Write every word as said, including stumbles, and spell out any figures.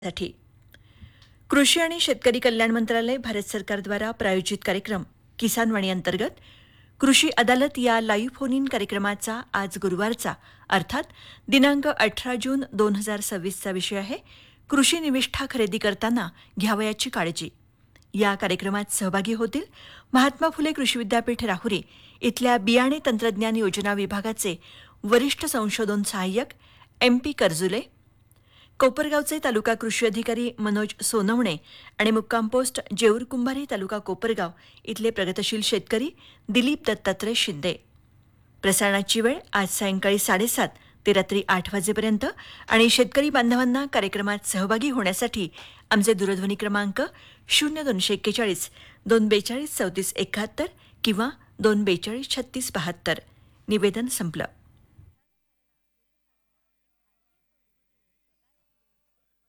साठी कृषी आणि शेतकरी कल्याण मंत्रालय भारत सरकारद्वारा प्रायोजित कार्यक्रम किसान वाणी अंतर्गत कृषी अदालत या लाईव्ह फोन इन कार्यक्रमाचा आज गुरुवारचा अर्थात दिनांक अठरा जून दोन हजार सव्वीसचा विषय आहे कृषी निविष्ठा खरेदी करताना घ्यावयाची काळजी. या कार्यक्रमात सहभागी होतील महात्मा फुले कृषी विद्यापीठ राहुरी इथल्या बियाणे तंत्रज्ञान योजना विभागाचे वरिष्ठ संशोधन सहाय्यक एम पी कर्जुले, कोपरगावचे तालुका कृषी अधिकारी मनोज सोनवणे आणि मुक्काम पोस्ट जेऊर कुंभारी तालुका कोपरगाव इथले प्रगतशील शेतकरी दिलीप दत्तात्रय शिंदे. प्रसारणाची वेळ आज सायंकाळी साडेसात ते रात्री आठ वाजेपर्यंत आणि शेतकरी बांधवांना कार्यक्रमात सहभागी होण्यासाठी आमचे दूरध्वनी क्रमांक शून्य दोनशे एक्केचाळीस दोन बेचाळीस चौतीस एकाहत्तर किंवा दोन बेचाळीस छत्तीस बहात्तर. निवेदन संपलं.